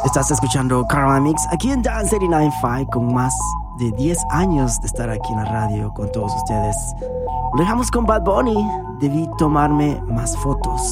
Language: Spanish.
Estás escuchando Caroline Mix aquí en Dance 89.5 con más de 10 años de estar aquí en la radio con todos ustedes. Lo dejamos con Bad Bunny. Debí tomarme más fotos.